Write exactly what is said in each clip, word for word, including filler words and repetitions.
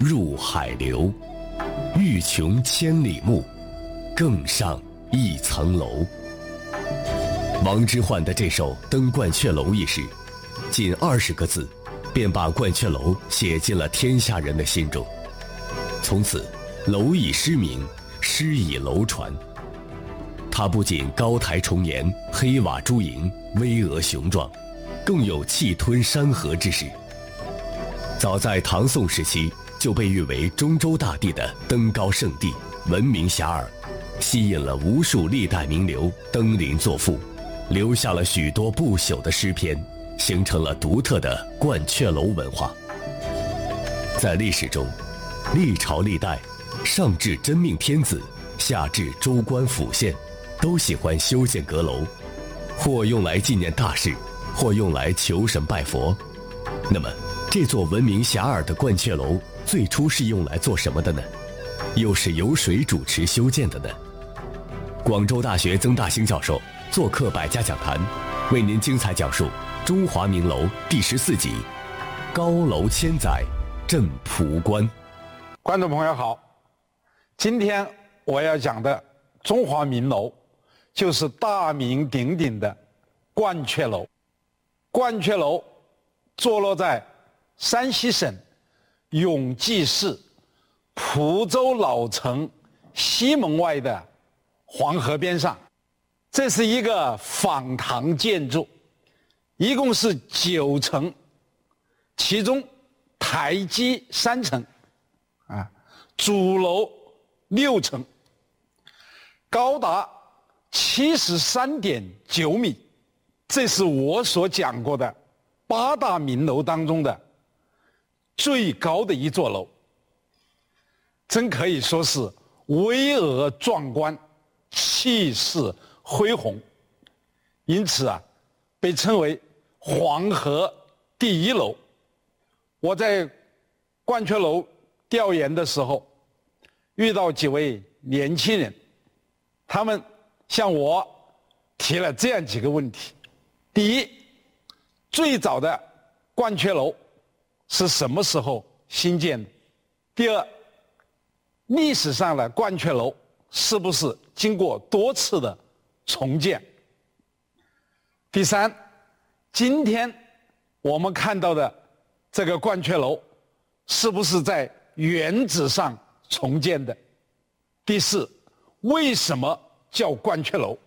入海流。欲穷千里目，更上一层楼。王之涣的这首《登鹳雀楼》一诗，仅二十个字，便把鹳雀楼写进了天下人的心中。从此，楼以诗名，诗以楼传。它不仅高台重檐，黑瓦朱楹，巍峨雄壮，更有气吞山河之势。早在唐宋时期，就被誉为中州大地的登高圣地，闻名遐迩，吸引了无数历代名流登临作赋，留下了许多不朽的诗篇，形成了独特的鹳雀楼文化。在历史中，历朝历代，上至真命天子，下至州官府县，都喜欢修建阁楼，或用来纪念大事，或用来求神拜佛。那么这座闻名遐迩的鹳雀楼最初是用来做什么的呢？又是由谁主持修建的呢？广州大学曾大兴教授做客百家讲坛，为您精彩讲述中华名楼第十四集：高楼千载震蒲关。 观众朋友好，今天我要讲的中华名楼就是大名鼎鼎的鹳雀楼。鹳雀楼坐落在山西省永济市蒲州老城西门外的黄河边上，这是一个仿唐建筑，一共是九层，其中台基三层，啊，主楼六层，高达七十三点九米，这是我所讲过的八大名楼当中的最高的一座楼，真可以说是巍峨壮观，气势恢宏，因此啊，被称为黄河第一楼。我在鹳雀楼调研的时候，遇到几位年轻人，他们向我提了这样几个问题：第一，最早的鹳雀楼是什么时候兴建的？第二，历史上的鹳雀楼是不是经过多次的重建？第三，今天我们看到的这个鹳雀楼是不是在原址上重建的？第四，为什么叫鹳雀楼？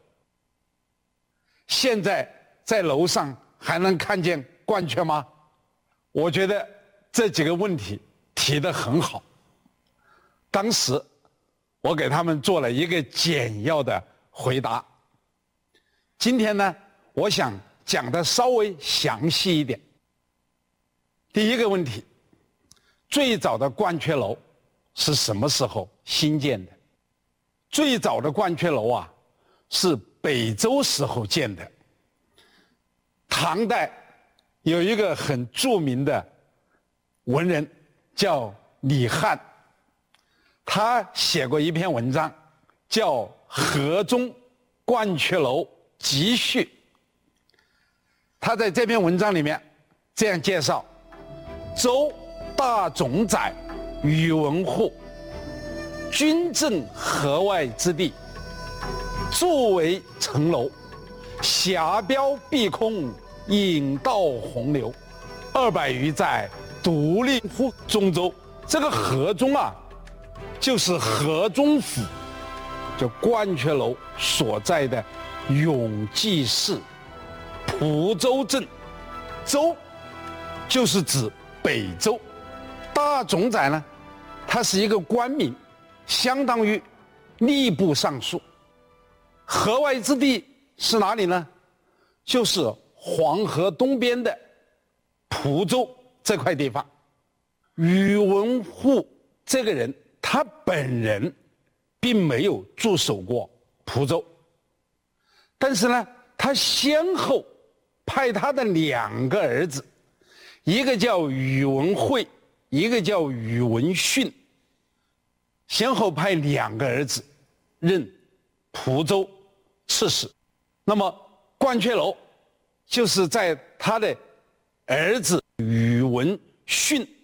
现在在楼上还能看见鹳雀吗？我觉得这几个问题提得很好。当时我给他们做了一个简要的回答。今天呢，我想讲的稍微详细一点。第一个问题，最早的鹳雀楼是什么时候兴建的？最早的鹳雀楼啊，是北周时候建的。唐代有一个很著名的文人叫李翰，他写过一篇文章叫《河中鹳雀楼集序》。他在这篇文章里面这样介绍：周大冢宰宇文护，军镇河外之地，筑为城楼，峡标碧空，引道洪流，二百余载，独立乎中州。这个河中啊，就是河中府，就鹳雀楼所在的永济市蒲州镇。州就是指北周。大冢宰呢，他是一个官名，相当于吏部尚书。河外之地是哪里呢？就是黄河东边的蒲州这块地方。宇文护这个人，他本人并没有驻守过蒲州，但是呢，他先后派他的两个儿子，一个叫宇文会，一个叫宇文训，先后派两个儿子任蒲州刺史。那么鹳雀楼就是在他的儿子宇文训